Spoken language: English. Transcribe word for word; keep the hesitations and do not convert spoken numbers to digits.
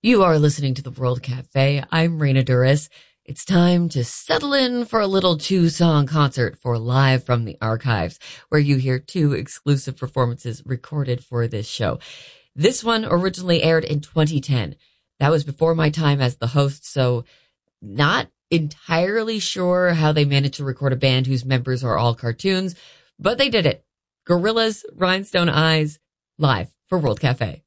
You are listening to the World Cafe. I'm Raina Duras. It's time to settle in for a little two-song concert for Live from the Archives, where you hear two exclusive performances recorded for this show. This one originally aired in twenty ten. That was before my time as the host, so not entirely sure how they managed to record a band whose members are all cartoons, but they did it. Gorillaz, Rhinestone Eyes, live for World Cafe.